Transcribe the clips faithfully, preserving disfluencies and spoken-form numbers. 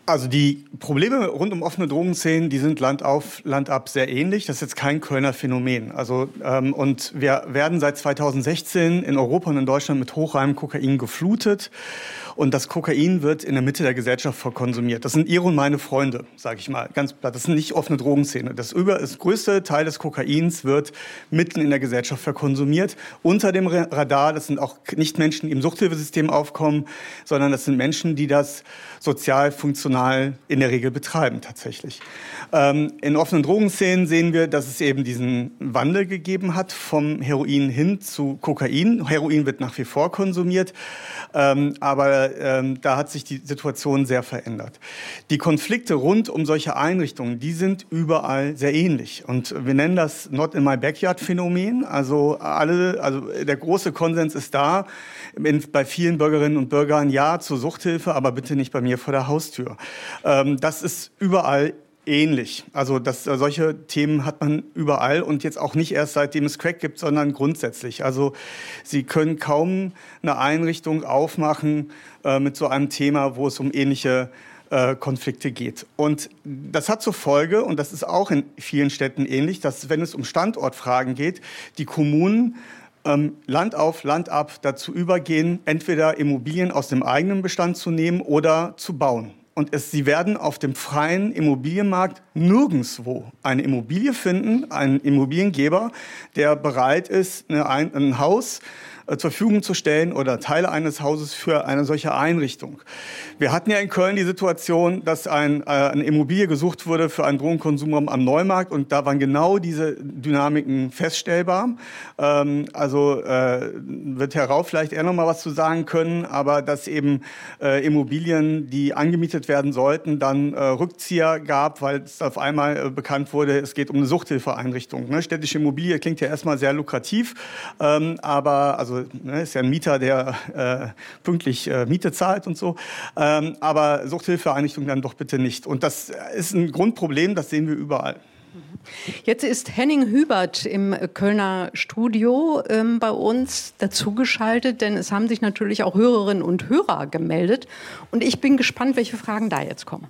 Also die Probleme rund um offene Drogenszenen, die sind Land auf, Land ab sehr ähnlich. Das ist jetzt kein Kölner Phänomen. Also ähm, und wir werden seit zweitausendsechzehn in Europa und in Deutschland mit hochreinem Kokain geflutet. Und das Kokain wird in der Mitte der Gesellschaft verkonsumiert. Das sind Ihre und meine Freunde, sage ich mal, ganz platt. Das sind nicht offene Drogenszene. Das, über, das größte Teil des Kokains wird mitten in der Gesellschaft verkonsumiert. Unter dem Radar, das sind auch nicht Menschen, die im Suchthilfesystem aufkommen, sondern das sind Menschen, die das sozial funktional in der Regel betreiben tatsächlich. Ähm, in offenen Drogenszenen sehen wir, dass es eben diesen Wandel gegeben hat vom Heroin hin zu Kokain. Heroin wird nach wie vor konsumiert, ähm, aber ähm, da hat sich die Situation sehr verändert. Die Konflikte rund um solche Einrichtungen, die sind überall sehr ähnlich. Und wir nennen das Not in my backyard Phänomen. Also alle, also der große Konsens ist da, in, bei vielen Bürgerinnen und Bürgern ja zur Suchthilfe, aber bitte nicht bei mir vor der Haustür. Ähm, das ist überall ähnlich. Also das, solche Themen hat man überall und jetzt auch nicht erst seitdem es Crack gibt, sondern grundsätzlich. Also Sie können kaum eine Einrichtung aufmachen äh, mit so einem Thema, wo es um ähnliche äh, Konflikte geht. Und das hat zur Folge, und das ist auch in vielen Städten ähnlich, dass wenn es um Standortfragen geht, die Kommunen ähm, Land auf, Land ab dazu übergehen, entweder Immobilien aus dem eigenen Bestand zu nehmen oder zu bauen. Und es, sie werden auf dem freien Immobilienmarkt nirgendwo eine Immobilie finden, einen Immobiliengeber, der bereit ist, eine, ein, ein Haus äh, zur Verfügung zu stellen oder Teile eines Hauses für eine solche Einrichtung. Wir hatten ja in Köln die Situation, dass ein, äh, eine Immobilie gesucht wurde für einen Drogenkonsumraum am Neumarkt und da waren genau diese Dynamiken feststellbar. Ähm, also äh, wird Herr Rau vielleicht eher noch mal was zu sagen können, aber dass eben äh, Immobilien, die angemietet werden sollten, dann äh, Rückzieher gab, weil es auf einmal äh, bekannt wurde, es geht um eine Suchthilfeeinrichtung. Ne? Städtische Immobilie klingt ja erstmal sehr lukrativ, ähm, aber also ne, ist ja ein Mieter, der äh, pünktlich äh, Miete zahlt und so, ähm, aber Suchthilfeeinrichtung dann doch bitte nicht. Und das ist ein Grundproblem, das sehen wir überall. Jetzt ist Henning Hubert im Kölner Studio ähm, bei uns dazugeschaltet, denn es haben sich natürlich auch Hörerinnen und Hörer gemeldet. Und ich bin gespannt, welche Fragen da jetzt kommen.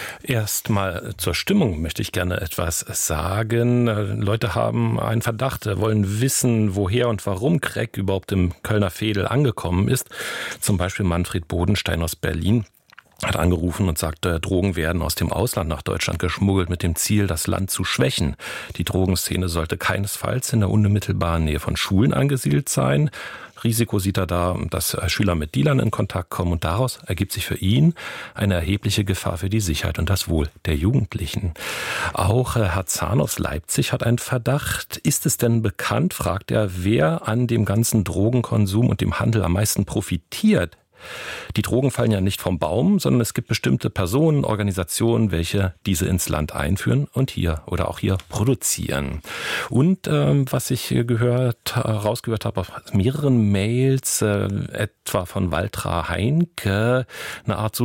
Erstmal zur Stimmung möchte ich gerne etwas sagen. Leute haben einen Verdacht, wollen wissen, woher und warum Crack überhaupt im Kölner Veedel angekommen ist. Zum Beispiel Manfred Bodenstein aus Berlin hat angerufen und sagte, Drogen werden aus dem Ausland nach Deutschland geschmuggelt mit dem Ziel, das Land zu schwächen. Die Drogenszene sollte keinesfalls in der unmittelbaren Nähe von Schulen angesiedelt sein. Risiko sieht er da, dass Schüler mit Dealern in Kontakt kommen und daraus ergibt sich für ihn eine erhebliche Gefahr für die Sicherheit und das Wohl der Jugendlichen. Auch Herr Zahn aus Leipzig hat einen Verdacht. Ist es denn bekannt, fragt er, wer an dem ganzen Drogenkonsum und dem Handel am meisten profitiert? Die Drogen fallen ja nicht vom Baum, sondern es gibt bestimmte Personen, Organisationen, welche diese ins Land einführen und hier oder auch hier produzieren. Und ähm, was ich gehört, rausgehört habe auf mehreren Mails, äh, etwa von Waltra Heinke, eine Art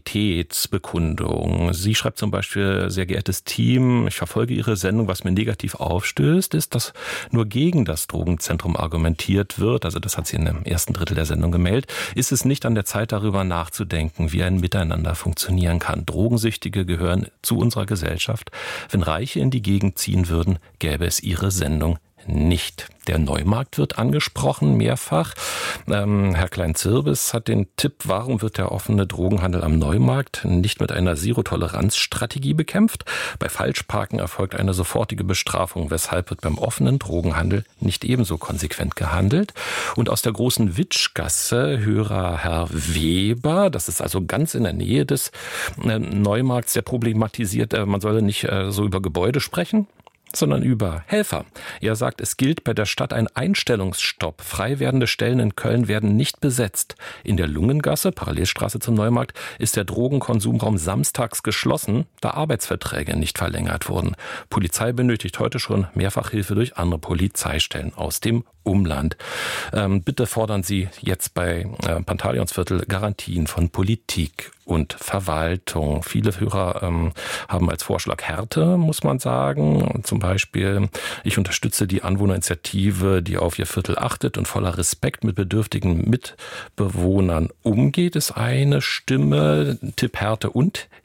Solidaritätsbekundung. Sie schreibt zum Beispiel, sehr geehrtes Team, ich verfolge Ihre Sendung, was mir negativ aufstößt, ist, dass nur gegen das Drogenzentrum argumentiert wird. Also das hat sie in dem ersten Drittel der Sendung gemeldet. Ist es nicht an der Zeit, darüber nachzudenken, wie ein Miteinander funktionieren kann. Drogensüchtige gehören zu unserer Gesellschaft. Wenn Reiche in die Gegend ziehen würden, gäbe es ihre Sendung nicht. Der Neumarkt wird angesprochen, mehrfach. Ähm, Herr Klein-Zirbis hat den Tipp, warum wird der offene Drogenhandel am Neumarkt nicht mit einer Zero-Toleranz-Strategie bekämpft? Bei Falschparken erfolgt eine sofortige Bestrafung. Weshalb wird beim offenen Drogenhandel nicht ebenso konsequent gehandelt? Und aus der großen Witschgasse Hörer Herr Weber, das ist also ganz in der Nähe des äh, Neumarkts, der problematisiert, äh, man solle nicht äh, so über Gebäude sprechen, sondern über Helfer. Er sagt, es gilt bei der Stadt ein Einstellungsstopp. Frei werdende Stellen in Köln werden nicht besetzt. In der Lungengasse, Parallelstraße zum Neumarkt, ist der Drogenkonsumraum samstags geschlossen, da Arbeitsverträge nicht verlängert wurden. Polizei benötigt heute schon mehrfach Hilfe durch andere Polizeistellen aus dem Umland. Ähm, bitte fordern Sie jetzt bei äh, Pantaleonsviertel Garantien von Politik und Verwaltung. Viele Hörer ähm, haben als Vorschlag Härte, muss man sagen. Zum Beispiel, ich unterstütze die Anwohnerinitiative, die auf ihr Viertel achtet und voller Respekt mit bedürftigen Mitbewohnern umgeht, ist eine Stimme. Tipp Härte und